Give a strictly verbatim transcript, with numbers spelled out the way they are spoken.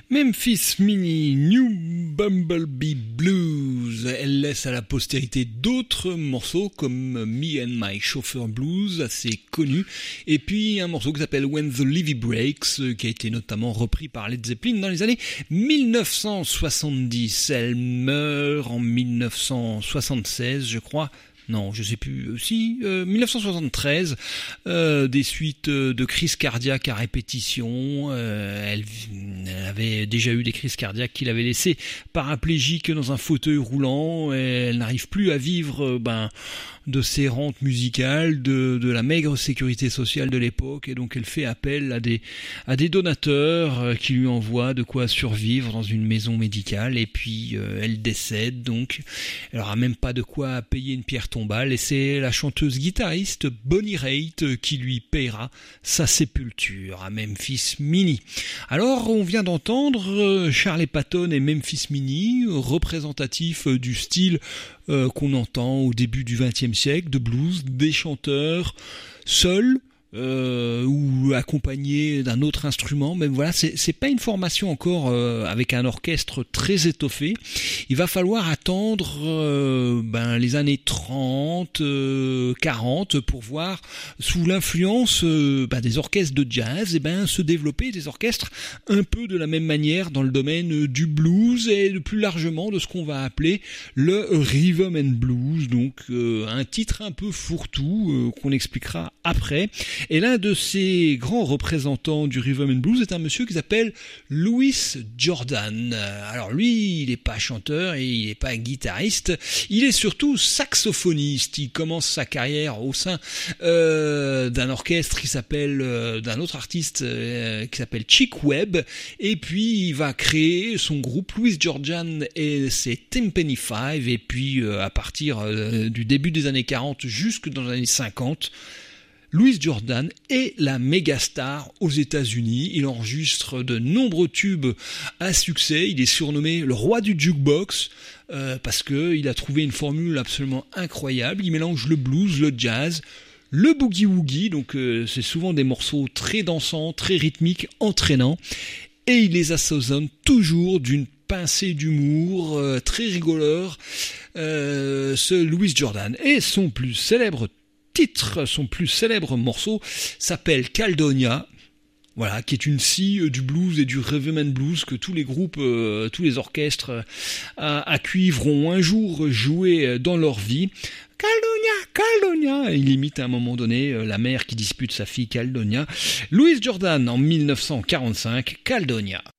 Memphis Mini, New Bumblebee Blues. Elle laisse à la postérité d'autres morceaux comme Me and My Chauffeur Blues, assez connu, et puis un morceau qui s'appelle When the Levee Breaks, qui a été notamment repris par Led Zeppelin dans les années dix-neuf cent soixante-dix. Elle meurt en dix-neuf cent soixante-seize, je crois. Non, je sais plus. Si, euh, dix-neuf cent soixante-treize, euh, des suites de crises cardiaques à répétition. Euh, elle, elle avait déjà eu des crises cardiaques qui l'avaient laissée paraplégique dans un fauteuil roulant. Et elle n'arrive plus à vivre ben, de ses rentes musicales, de, de la maigre sécurité sociale de l'époque. Et donc elle fait appel à des, à des donateurs qui lui envoient de quoi survivre dans une maison médicale. Et puis euh, elle décède. Donc elle n'aura même pas de quoi payer une pierre tombale, et c'est la chanteuse guitariste Bonnie Raitt qui lui paiera sa sépulture à Memphis Mini. Alors on vient d'entendre Charlie Patton et Memphis Mini, représentatifs du style euh, qu'on entend au début du vingtième siècle, de blues, des chanteurs seuls, Euh, ou accompagné d'un autre instrument, mais voilà, c'est, c'est pas une formation encore euh, avec un orchestre très étoffé. Il va falloir attendre euh, ben, les années trente, euh, quarante pour voir sous l'influence euh, ben, des orchestres de jazz et ben, se développer des orchestres un peu de la même manière dans le domaine du blues et plus largement de ce qu'on va appeler le rhythm and blues, donc euh, un titre un peu fourre-tout euh, qu'on expliquera après. Et l'un de ces grands représentants du rhythm and blues est un monsieur qui s'appelle Louis Jordan. Alors lui, il n'est pas chanteur et il n'est pas guitariste, il est surtout saxophoniste. Il commence sa carrière au sein euh, d'un orchestre qui s'appelle, euh, d'un autre artiste euh, qui s'appelle Chick Webb, et puis il va créer son groupe Louis Jordan et ses Tympany Five, et puis euh, à partir euh, du début des années quarante jusque dans les années cinquante, Louis Jordan est la méga star aux États-Unis. Il enregistre de nombreux tubes à succès. Il est surnommé le roi du jukebox euh, parce qu'il a trouvé une formule absolument incroyable. Il mélange le blues, le jazz, le boogie-woogie. Donc euh, c'est souvent des morceaux très dansants, très rythmiques, entraînants. Et il les assaisonne toujours d'une pincée d'humour euh, très rigoleur. Euh, ce Louis Jordan. Et son plus célèbre titre, son plus célèbre morceau s'appelle Caledonia, voilà, qui est une scie du blues et du rhythm and blues que tous les groupes, euh, tous les orchestres à, à cuivre ont un jour joué dans leur vie. Caledonia, Caledonia, il imite à un moment donné la mère qui dispute sa fille Caledonia. Louis Jordan en dix-neuf cent quarante-cinq, Caledonia.